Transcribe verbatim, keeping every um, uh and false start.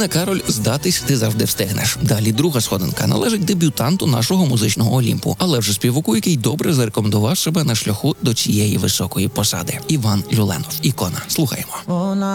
Тіна Кароль «Здатись ти завжди встигнеш». Далі друга сходинка належить дебютанту нашого музичного Олімпу, але вже співаку, який добре зарекомендував себе на шляху до цієї високої посади. Іван Люленов. Ікона. Слухаємо.